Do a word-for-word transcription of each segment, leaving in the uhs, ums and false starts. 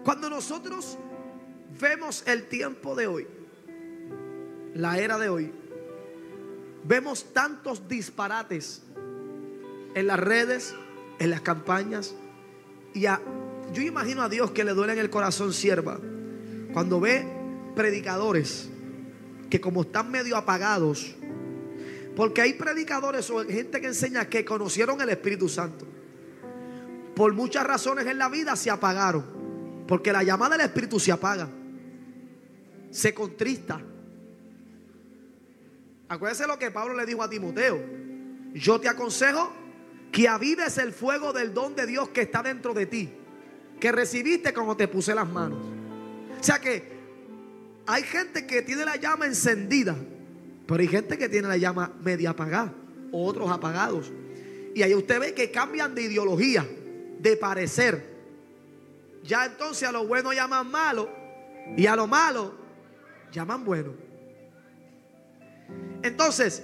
Cuando nosotros vemos el tiempo de hoy, la era de hoy, vemos tantos disparates en las redes, en las campañas. Y a, yo imagino a Dios que le duele en el corazón, sierva, cuando ve predicadores que como están medio apagados, porque hay predicadores o gente que enseña que conocieron el Espíritu Santo, por muchas razones en la vida se apagaron, porque la llamada del Espíritu se apaga, se contrista. Acuérdese lo que Pablo le dijo a Timoteo: yo te aconsejo que avives el fuego del don de Dios que está dentro de ti, que recibiste cuando te puse las manos. O sea que hay gente que tiene la llama encendida, pero hay gente que tiene la llama media apagada, o otros apagados. Y ahí usted ve que cambian de ideología, de parecer. Ya entonces a lo bueno llaman malo, y a lo malo llaman bueno. Entonces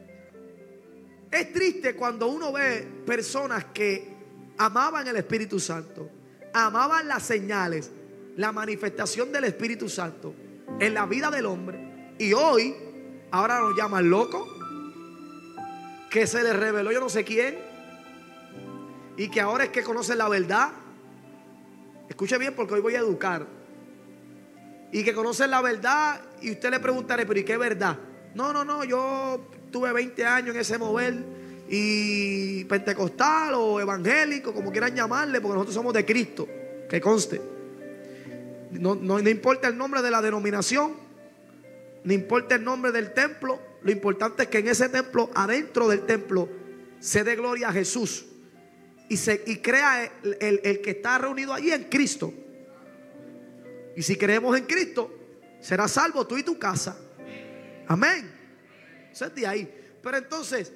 es triste cuando uno ve personas que amaban el Espíritu Santo, amaban las señales, la manifestación del Espíritu Santo en la vida del hombre, y hoy ahora nos llaman locos, que se les reveló yo no sé quién, y que ahora es que conocen la verdad. Escuche bien, porque hoy voy a educar. Y que conocen la verdad, y usted le preguntará: pero ¿y qué verdad? No, no, no, yo tuve veinte años en ese mover, y pentecostal o evangélico, como quieran llamarle, porque nosotros somos de Cristo, que conste. No, no, no importa el nombre de la denominación, no importa el nombre del templo. Lo importante es que en ese templo, adentro del templo, se dé gloria a Jesús, y, se, y crea el, el, el que está reunido allí en Cristo. Y si creemos en Cristo, serás salvo tú y tu casa. Amén. Eso es de ahí. Pero entonces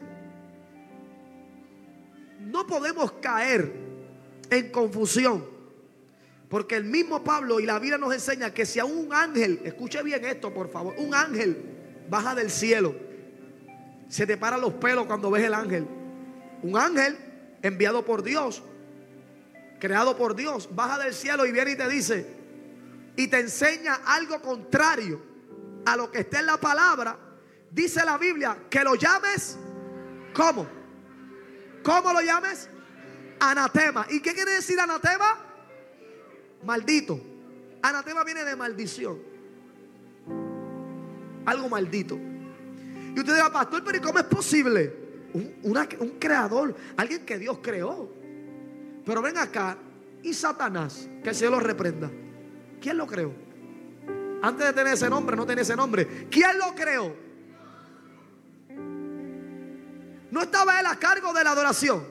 no podemos caer en confusión, porque el mismo Pablo y la Biblia nos enseña que si a un ángel, escuche bien esto por favor, un ángel baja del cielo, se te paran los pelos cuando ves el ángel. Un ángel enviado por Dios, creado por Dios, baja del cielo y viene y te dice, y te enseña algo contrario a lo que está en la palabra. Dice la Biblia que lo llames, ¿cómo? ¿Cómo lo llames? Anatema. ¿Y qué quiere decir anatema? Maldito. Anatema viene de maldición, algo maldito. Y usted dirá: pastor, pero ¿y cómo es posible? Un, una, un creador, alguien que Dios creó. Pero ven acá, y Satanás, que el Señor lo reprenda, ¿quién lo creó? Antes de tener ese nombre, no tenía ese nombre. ¿Quién lo creó? ¿No estaba él a cargo de la adoración?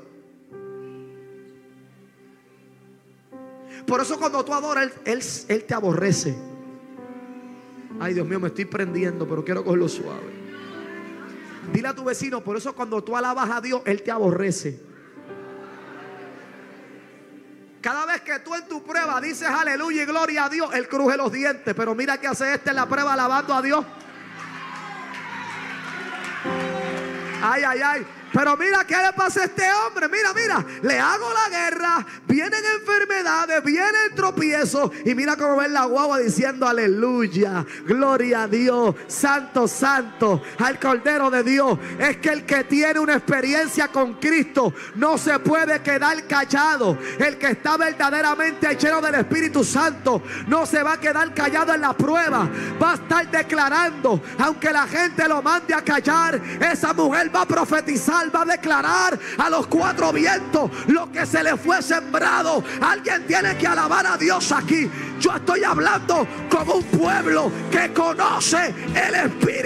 Por eso cuando tú adoras, él, él, él te aborrece. Ay, Dios mío, me estoy prendiendo, pero quiero cogerlo suave. Dile a tu vecino: por eso cuando tú alabas a Dios, Él te aborrece. Cada vez que tú en tu prueba dices aleluya y gloria a Dios, Él cruje los dientes. Pero mira qué hace este en la prueba alabando a Dios. Ay, ay, ay. Pero mira qué le pasa a este hombre. Mira, mira, le hago la guerra, vienen enfermedades, vienen tropiezos, y mira cómo ven la guagua diciendo aleluya, gloria a Dios, santo, santo, al Cordero de Dios. Es que el que tiene una experiencia con Cristo no se puede quedar callado. El que está verdaderamente lleno del Espíritu Santo no se va a quedar callado en la prueba. Va a estar declarando, aunque la gente lo mande a callar. Esa mujer va a profetizar, va a declarar a los cuatro vientos lo que se le fue sembrado. Alguien tiene que alabar a Dios aquí. Yo estoy hablando como un pueblo que conoce el Espíritu.